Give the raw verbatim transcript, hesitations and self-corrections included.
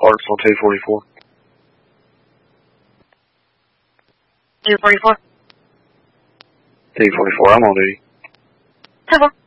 Hartsville two forty-four. two forty-four. two forty-four, I'm on duty. ten four.